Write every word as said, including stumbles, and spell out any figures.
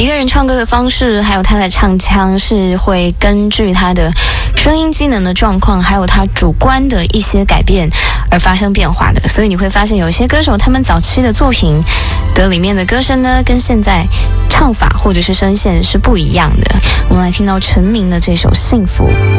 一个人唱歌的方式，还有他的唱腔是会根据他的声音机能的状况，还有他主观的一些改变而发生变化的。所以你会发现有些歌手他们早期的作品的里面的歌声呢，跟现在唱法或者是声线是不一样的。我们来听到陈明的这首《幸福》。